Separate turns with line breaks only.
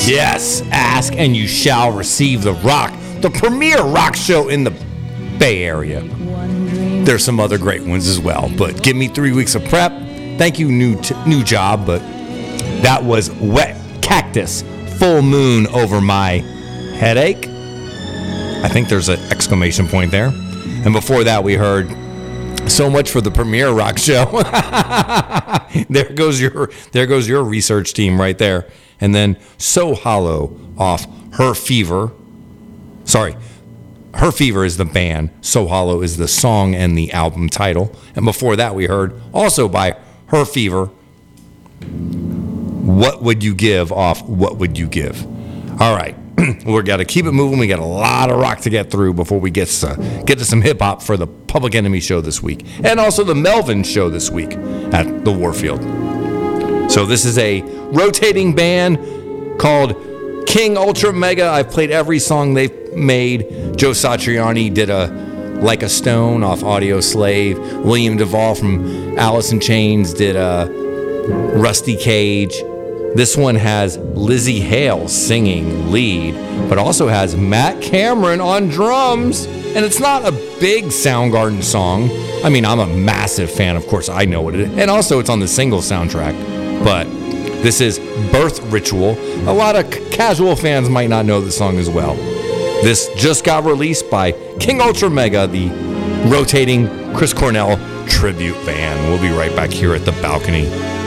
Yes, ask and you shall receive the rock, the premier rock show in the Bay Area. There's some other great ones as well, but give me 3 weeks of prep. Thank you, new job, but that was Wet Cactus, Full Moon Over My Headache. I think there's an exclamation point there. And before that, we heard So Much for the Premier Rock Show. There goes your research team right there. And then So Hollow off Her Fever. Sorry, Her Fever is the band. So Hollow is the song and the album title. And before that, we heard also by Her Fever, What Would You Give off What Would You Give. All right. We got to keep it moving. We got a lot of rock to get through before we get to some hip hop for the Public Enemy show this week, and also the Melvin show this week at the Warfield. So this is a rotating band called King Ultra Mega. I've played every song they've made. Joe Satriani did a Like a Stone off Audio Slave. William Duvall from Alice in Chains did a Rusty Cage. This one has Lizzie Hale singing lead, but also has Matt Cameron on drums. And it's not a big Soundgarden song. I mean, I'm a massive fan, of course, I know what it is. And also, it's on the single soundtrack. But this is Birth Ritual. A lot of casual fans might not know the song as well. This just got released by King Ultra Mega, the rotating Chris Cornell tribute band. We'll be right back here at the balcony.